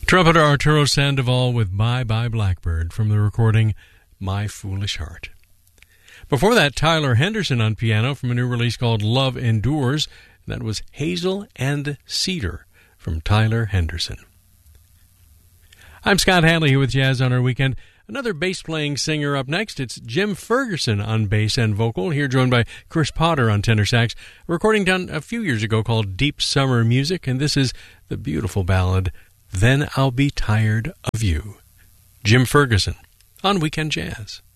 Trumpeter Arturo Sandoval with Bye Bye Blackbird from the recording My Foolish Heart. Before that, Tyler Henderson on piano from a new release called Love Endures. That was Hazel and Cedar from Tyler Henderson. I'm Scott Hanley here with Jazz on Our Weekend. Another bass-playing singer up next. It's Jim Ferguson on bass and vocal, here joined by Chris Potter on tenor sax. A recording done a few years ago called Deep Summer Music, and this is the beautiful ballad, Then I'll Be Tired of You. Jim Ferguson on Weekend Jazz.